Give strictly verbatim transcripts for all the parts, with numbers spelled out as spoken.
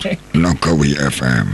Langkawi F M.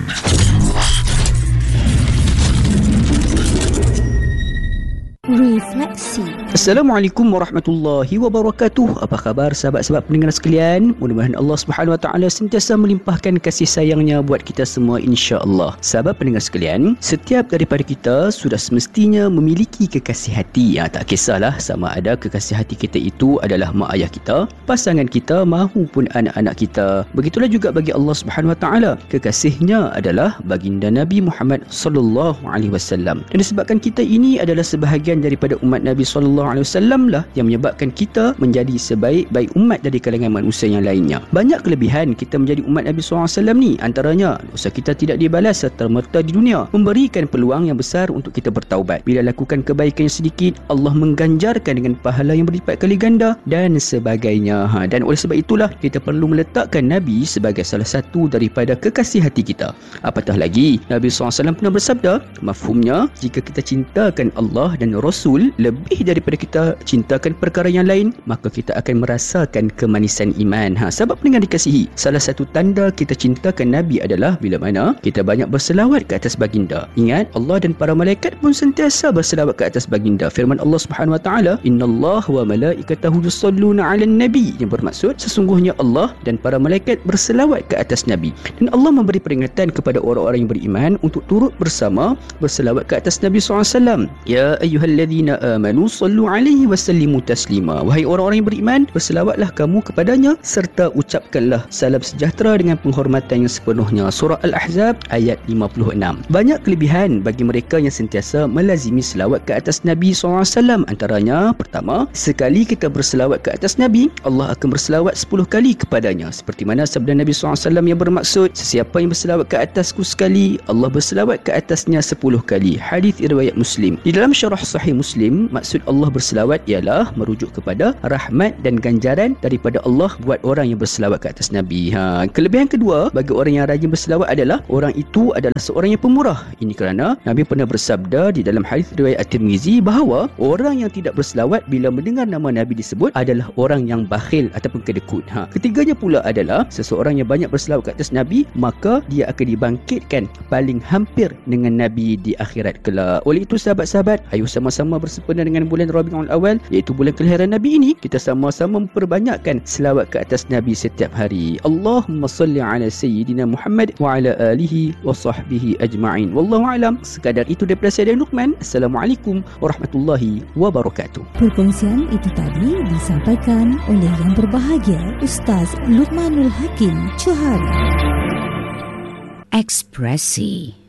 Refleksi. Assalamualaikum warahmatullahi wabarakatuh. Apa khabar sahabat-sahabat pendengar sekalian? Mudah-mudahan Allah Subhanahu Wa Taala sentiasa melimpahkan kasih sayangnya buat kita semua, insya-Allah. Sahabat pendengar sekalian, setiap daripada kita sudah semestinya memiliki kekasih hati. Ya, tak kisahlah sama ada kekasih hati kita itu adalah mak ayah kita, pasangan kita mahupun anak-anak kita. Begitulah juga bagi Allah Subhanahu Wa Taala, kekasihnya adalah baginda Nabi Muhammad sallallahu alaihi wasallam. Dan disebabkan kita ini adalah sebahagian daripada umat Nabi sallallahu alaihi wasallam lah yang menyebabkan kita menjadi sebaik-baik umat dari kalangan manusia yang lainnya. Banyak kelebihan kita menjadi umat Nabi sallallahu alaihi wasallam ni, antaranya dosa kita tidak dibalas serta-merta di dunia, memberikan peluang yang besar untuk kita bertaubat. Bila lakukan kebaikan yang sedikit, Allah mengganjarkan dengan pahala yang berlipat kali ganda dan sebagainya. Ha, dan oleh sebab itulah kita perlu meletakkan Nabi sebagai salah satu daripada kekasih hati kita. Apatah lagi Nabi sallallahu alaihi wasallam pernah bersabda, mafhumnya jika kita cintakan Allah dan Rasul lebih daripada kita cintakan perkara yang lain, maka kita akan merasakan kemanisan iman. Ha, sahabat pendengar dikasihi, salah satu tanda kita cintakan Nabi adalah bila mana kita banyak berselawat ke atas baginda. Ingat, Allah dan para malaikat pun sentiasa berselawat ke atas baginda. Firman Allah Subhanahu Wa Taala, innallaha wa malaikatahu yusalluna 'alan nabi, yang bermaksud sesungguhnya Allah dan para malaikat berselawat ke atas Nabi. Dan Allah memberi peringatan kepada orang-orang yang beriman untuk turut bersama berselawat ke atas Nabi sallallahu alaihi wasallam. Ya ayyuhalladzina amanu sallu alaihi wasallimu taslima. Wahai orang-orang yang beriman, berselawatlah kamu kepadanya serta ucapkanlah salam sejahtera dengan penghormatan yang sepenuhnya. Surah Al-Ahzab ayat lima puluh enam. Banyak kelebihan bagi mereka yang sentiasa melazimi selawat ke atas Nabi sallallahu alaihi wasallam. Antaranya, pertama, sekali kita berselawat ke atas Nabi, Allah akan berselawat sepuluh kali kepadanya. Seperti mana sabda Nabi sallallahu alaihi wasallam yang bermaksud, sesiapa yang berselawat ke atasku sekali, Allah berselawat ke atasnya sepuluh kali. Hadis riwayat Muslim. Di dalam syarah Sahih Muslim, maksud Allah berselawat ialah merujuk kepada rahmat dan ganjaran daripada Allah buat orang yang berselawat ke atas Nabi. Ha, kelebihan kedua bagi orang yang rajin berselawat adalah orang itu adalah seorang yang pemurah. Ini kerana Nabi pernah bersabda di dalam hadis riwayat At-Tirmizi bahawa orang yang tidak berselawat bila mendengar nama Nabi disebut adalah orang yang bakhil ataupun kedekut. Ha, ketiganya pula adalah seseorang yang banyak berselawat ke atas Nabi, maka dia akan dibangkitkan paling hampir dengan Nabi di akhirat kelak. Oleh itu sahabat-sahabat, ayo sama-sama bersempena dengan bulan Rabiul Awal, iaitu bulan kelahiran Nabi ini, kita sama-sama memperbanyakkan selawat ke atas Nabi setiap hari. Allahumma salli ala sayyidina Muhammad wa ala alihi wa sahbihi ajma'in. Wallahu a'lam. Sekadar itu daripada saya dan Luqman. Assalamualaikum warahmatullahi wabarakatuh. Perkongsian itu tadi disampaikan oleh yang berbahagia Ustaz Luqmanul Hakim Johari. Ekspresi.